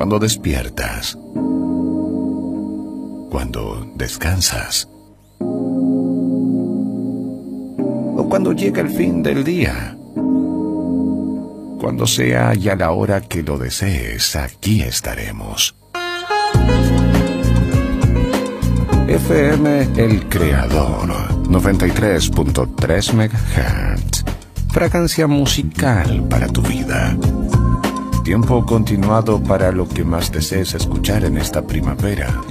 cuando despiertas, cuando descansas, o cuando llega el fin del día. Cuando sea ya la hora que lo desees, aquí estaremos. FM El Creador, 93.3 MHz. Fragancia musical para tu vida. Tiempo continuado para lo que más desees escuchar en esta primavera.